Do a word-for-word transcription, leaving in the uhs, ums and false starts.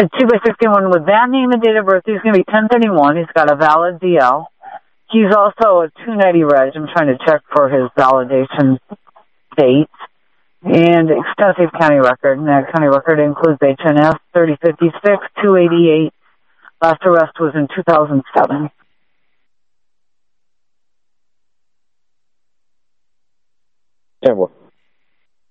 The two by sixty-one with that name and date of birth, he's going to be ten thirty-one. He's got a valid D L. He's also a two ninety reg. I'm trying to check for his validation date. And extensive county record. And that county record includes H N S thirty fifty-six, two eighty-eight. Last arrest was in two thousand seven. Yeah, well.